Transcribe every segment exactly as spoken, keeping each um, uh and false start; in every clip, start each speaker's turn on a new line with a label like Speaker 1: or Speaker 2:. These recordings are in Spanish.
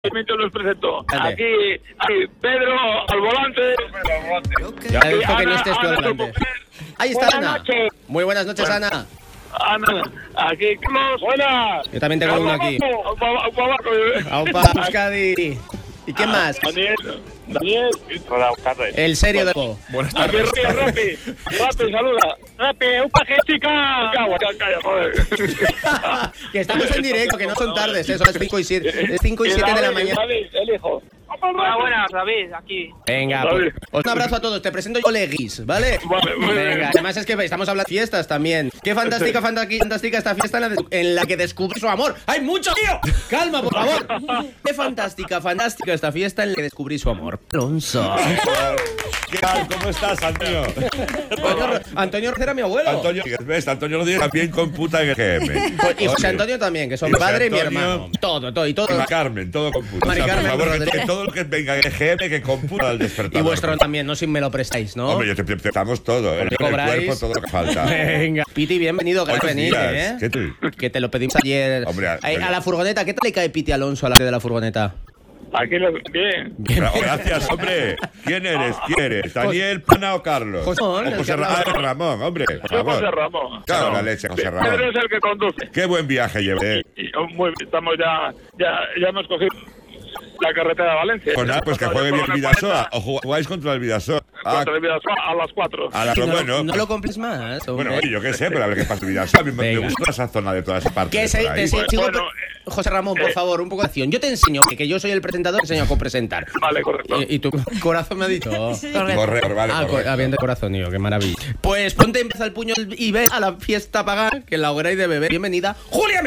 Speaker 1: Yo los presento. Aquí, aquí Pedro al volante.
Speaker 2: Yo agradezco que no estés tú al volante. Ahí está Ana.
Speaker 3: Noches.
Speaker 2: Muy buenas noches,
Speaker 1: Bueno.
Speaker 2: Ana.
Speaker 1: Ana, aquí Carlos. Buenas.
Speaker 2: Yo también tengo uno aquí. Aupa, Euskadi. ¿Y quién más?
Speaker 1: Daniel. Daniel. Hola, Carlos.
Speaker 2: El serio de...
Speaker 4: Buenas
Speaker 1: Aquí
Speaker 4: tardes.
Speaker 1: Rapi, Rapi. Rapi, saluda. Rapi, un chica. Calla, calla, joder.
Speaker 2: Que estamos en directo, que no son tardes, ¿eh? Son las cinco y siete. Es cinco y siete de la mañana.
Speaker 1: David, el hijo.
Speaker 3: Hola, buenas, David, aquí.
Speaker 2: Venga, pues, un abrazo a todos. Te presento yo Leguis, ¿vale?
Speaker 1: Vale, muy bien.
Speaker 2: Venga, además es que estamos hablando de fiestas también. Qué fantástica, fantaqui- fantástica esta fiesta en la, de- en la que descubre su amor. ¡Hay mucho, tío! Calma, por favor. Qué fantástica, fantástica esta fiesta en la que descubrí su amor. Alonso.
Speaker 4: ¿Qué tal? ¿Cómo estás, Antonio?
Speaker 2: Antonio, Ro- Antonio Rocera, mi abuelo.
Speaker 4: Antonio, ¿ves? Antonio Rodríguez también computa en G M.
Speaker 2: Y José Antonio también, que son mi
Speaker 4: Y José
Speaker 2: padre y mi
Speaker 4: Antonio.
Speaker 2: hermano. Todo, todo y todo.
Speaker 4: Y Mari Carmen, todo computa.
Speaker 2: Mari
Speaker 4: O sea, por
Speaker 2: Carmen
Speaker 4: favor, que,
Speaker 2: Rodríguez.
Speaker 4: que todo lo que venga en G M que computa al despertar.
Speaker 2: Y vuestro también, no si me lo prestáis, ¿no?
Speaker 4: Hombre, yo te prestamos todo, ¿eh?
Speaker 2: Porque
Speaker 4: El
Speaker 2: cobráis.
Speaker 4: cuerpo, todo lo que falta.
Speaker 2: Venga. Piti, bienvenido, que has
Speaker 4: Buenos
Speaker 2: venido,
Speaker 4: días.
Speaker 2: ¿eh?
Speaker 4: ¿Qué tal?
Speaker 2: Que te lo pedimos ayer.
Speaker 4: Hombre,
Speaker 2: a,
Speaker 4: pero-
Speaker 2: a la furgoneta, ¿qué tal le cae Piti Alonso a la de la furgoneta?
Speaker 1: Aquí lo bien.
Speaker 4: Gra- Gracias, hombre. ¿Quién eres? ¿Quién eres? ¿Daniel, Pana o Carlos?
Speaker 2: José-
Speaker 4: O
Speaker 2: el
Speaker 4: José
Speaker 2: que
Speaker 4: Ra-
Speaker 2: hablaba.
Speaker 4: ah, Ramón, hombre, por
Speaker 1: Soy
Speaker 4: favor.
Speaker 1: José Ramón.
Speaker 4: Claro, la leche, José
Speaker 1: Pedro
Speaker 4: Ramón.
Speaker 1: es el que conduce.
Speaker 4: Qué buen viaje llevé.
Speaker 1: Y, y, oh, muy bien, estamos ya, ya, ya hemos cogido la carretera de Valencia.
Speaker 4: Pues nada, pues que juegue bien el Vidasoa. O jug- jugáis contra el Vidasoa. Ah,
Speaker 1: Contra el Vidasoa a las cuatro.
Speaker 4: a la
Speaker 2: No,
Speaker 4: bueno.
Speaker 2: no lo compres más. hombre.
Speaker 4: Bueno, oye, yo qué sé, pero a ver qué pasa en Vidasoa. A mí me, me
Speaker 2: Venga.
Speaker 4: gusta esa zona de toda esa parte.
Speaker 2: Que
Speaker 4: de
Speaker 2: se,
Speaker 4: por ahí.
Speaker 2: te
Speaker 1: Pues,
Speaker 2: sigo-
Speaker 1: bueno,
Speaker 2: José Ramón, por
Speaker 1: eh.
Speaker 2: favor, un poco de acción. Yo te enseño que yo soy el presentador, te enseño a copresentar.
Speaker 1: Vale, correcto.
Speaker 2: Y, y tu corazón me ha dicho.
Speaker 4: Corre, vale,
Speaker 2: Ah,
Speaker 4: corre.
Speaker 2: co- ah, bien de corazón, tío, qué maravilla. Pues ponte empieza el puño y ve a la fiesta pagana, que en la hoguera y de beber. Bienvenida, Julia.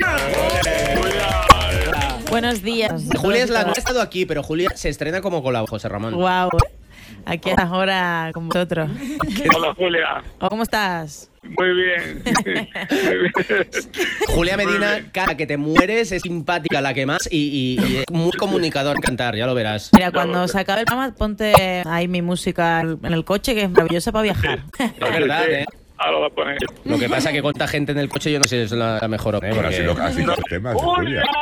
Speaker 5: Buenos días.
Speaker 2: Julia es la no ha estado aquí, pero Julia se estrena como colabo, José Ramón.
Speaker 5: Wow. Aquí ahora con vosotros.
Speaker 1: Hola, Julia.
Speaker 5: Oh, ¿Cómo estás?
Speaker 1: Muy bien. Muy bien.
Speaker 2: Julia
Speaker 1: Muy
Speaker 2: Medina,
Speaker 1: bien.
Speaker 2: cara que te mueres, es simpática la que más y, y- y es muy comunicador en cantar, ya lo verás.
Speaker 5: Mira, cuando se acabe el programa, ponte ahí mi música en el coche, que es maravillosa para viajar.
Speaker 2: Es verdad, ¿eh?
Speaker 1: Ahora lo pones.
Speaker 2: Lo que pasa es que con tanta gente en el coche yo no sé si es la, la mejor. ¿eh?
Speaker 4: Bueno,
Speaker 2: Porque-
Speaker 4: así lo así los temas,
Speaker 1: ¡Julia!
Speaker 4: Julia.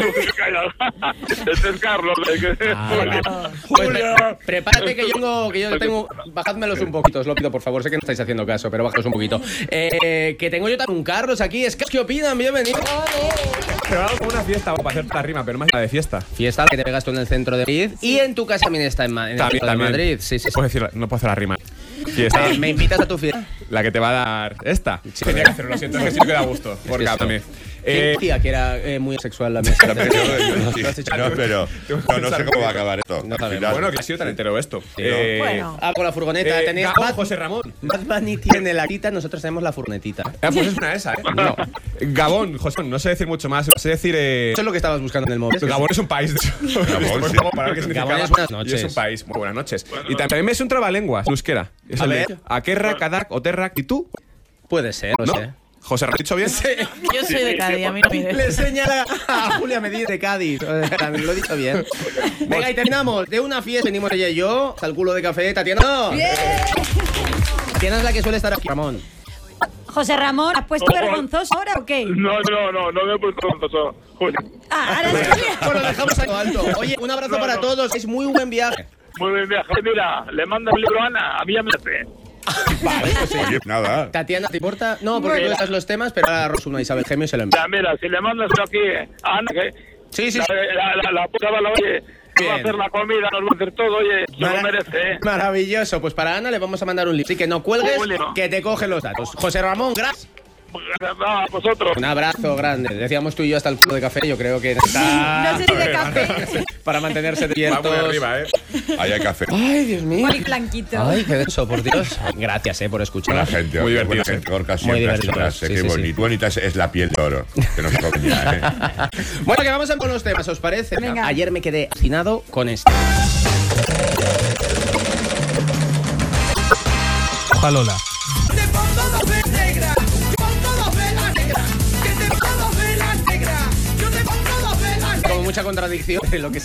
Speaker 1: Calla. Este es Carlos.
Speaker 2: Ah, vale. Pues pre- prepárate que yo tengo, que yo tengo, bajádmelos un poquito, os lo pido por favor, sé que no estáis haciendo caso, pero bajadlos un poquito. Eh, que tengo yo también un Carlos aquí, es que ¿qué opinan? Bienvenido.
Speaker 6: Pero algo como una fiesta, para hacer la rima, pero más la de fiesta.
Speaker 2: Fiesta que te pegas tú en el centro de Madrid y en tu casa también está en, Ma- en el
Speaker 6: También,
Speaker 2: centro de
Speaker 6: también.
Speaker 2: Madrid. Sí, sí, sí.
Speaker 6: Puedo decir, no puedo hacer la rima. Fiesta.
Speaker 2: Eh, ¿Me invitas a tu fiesta?
Speaker 6: La que te va a dar esta. Tenía que hacerlo, lo siento, es que sí me da gusto. Por
Speaker 2: que
Speaker 6: cada
Speaker 2: esto-
Speaker 6: también.
Speaker 2: ¿Quién
Speaker 6: Eh,
Speaker 2: decía que era eh, muy sexual la mesa?
Speaker 4: No, pero, no, pero no, no sé cómo va a acabar esto.
Speaker 2: No
Speaker 4: Al
Speaker 2: sabemos.
Speaker 4: final.
Speaker 6: bueno, que ha sido tan entero esto.
Speaker 2: ¿no?
Speaker 6: Eh,
Speaker 5: Bueno.
Speaker 2: Ah, con la furgoneta.
Speaker 6: eh,
Speaker 2: Tenéis
Speaker 6: Gabón,
Speaker 2: Bad-
Speaker 6: José Ramón.
Speaker 2: Bad Bunny tiene la quita, nosotros tenemos la furgonetita.
Speaker 6: Ah, pues es una esa, ¿eh? No. Gabón, José, no sé decir mucho más. Sé decir. Eh,
Speaker 2: Eso es lo que estabas buscando en el móvil.
Speaker 6: Gabón es un país. De hecho.
Speaker 4: Gabón,
Speaker 6: Por
Speaker 4: sí.
Speaker 6: favor, para ver qué significa.
Speaker 2: Gabón es buenas
Speaker 6: Y
Speaker 2: noches.
Speaker 6: es un país. Muy buenas noches. Y también me es un trabalenguas, euskera. Es
Speaker 2: A
Speaker 6: el
Speaker 2: ver.
Speaker 6: de Akerra, Kadak, Oterrak. ¿Y tú?
Speaker 2: Puede ser, no,
Speaker 6: ¿No?
Speaker 2: sé.
Speaker 6: José, ¿lo has dicho bien?
Speaker 5: Yo soy de Cádiz, a mí no me
Speaker 2: Le
Speaker 5: mires.
Speaker 2: señala a Julia Medina de Cádiz. También lo he dicho bien. Venga, y terminamos. De una fiesta venimos ella y yo. Hasta el culo de café, Tatiana. ¡Bien! Tatiana es la que suele estar aquí, Ramón.
Speaker 3: José Ramón, ¿has puesto vergonzoso ahora o qué?
Speaker 1: No, no, no, no me he puesto tonto, Julia.
Speaker 3: Ah, ahora sí.
Speaker 2: Bueno, lo dejamos ahí alto. Oye, un abrazo
Speaker 1: No,
Speaker 2: para
Speaker 1: no.
Speaker 2: todos. Es muy buen viaje.
Speaker 1: Muy bien, viaje. Mira, le manda el libro a Ana. A mí ya me hace.
Speaker 2: Vale, pues sí.
Speaker 4: Oye, nada.
Speaker 2: Tatiana, ¿te importa? No, porque tú estás los temas, pero ahora Rosuna Isabel Gemio se lo envía.
Speaker 1: Ya, mira, si le mandas aquí a Ana, que
Speaker 2: Sí, sí,
Speaker 1: la,
Speaker 2: sí.
Speaker 1: la, la, la puta bala, oye, nos va a
Speaker 2: Bien.
Speaker 1: hacer la comida, nos va a hacer todo, oye, se lo
Speaker 2: Mara-
Speaker 1: merece, ¿eh?
Speaker 2: Maravilloso. Pues para Ana le vamos a mandar un libro. Así que no cuelgues,
Speaker 1: Julio.
Speaker 2: que te coge los datos. José Ramón, gracias.
Speaker 1: A vosotros.
Speaker 2: Un abrazo grande. Decíamos tú y yo hasta el culo de café. Yo creo que está
Speaker 3: No sé si de café.
Speaker 2: para mantenerse
Speaker 6: Va
Speaker 2: despiertos.
Speaker 6: muy arriba, ¿eh?
Speaker 4: Ahí hay café.
Speaker 2: Ay, Dios mío.
Speaker 3: Muy blanquito.
Speaker 2: Ay, qué denso, por Dios. Gracias, eh, por escuchar.
Speaker 4: Buena gente,
Speaker 6: Muy
Speaker 4: oye,
Speaker 6: divertido,
Speaker 4: buena
Speaker 6: sí.
Speaker 4: gente, Gorka,
Speaker 2: Muy
Speaker 4: siempre
Speaker 2: divertido,
Speaker 4: así, clase,
Speaker 2: sí,
Speaker 4: qué
Speaker 2: sí, sí.
Speaker 4: bonito. Bonita es, es la piel de oro que nos comía, ¿eh?
Speaker 2: Bueno, que vamos a con los temas, ¿os parece?
Speaker 3: Venga.
Speaker 2: Ayer me quedé fascinado con esto.
Speaker 7: Jalola.
Speaker 2: Con mucha contradicción en lo que